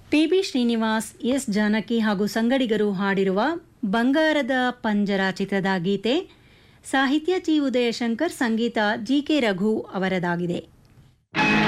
PB Srinivas, S Janaki ಹಾಗೂ ಸಂಗಡಿಗರು ಹಾಡಿರುವ ಬಂಗಾರದ ಪಂಜರ ಚಿತ್ರದ ಗೀತೆ. ಸಾಹಿತ್ಯ ಚಿ ಉದಯಶಂಕರ್, ಸಂಗೀತ ಜಿಕೆ ರಘು ಅವರದಾಗಿದೆ.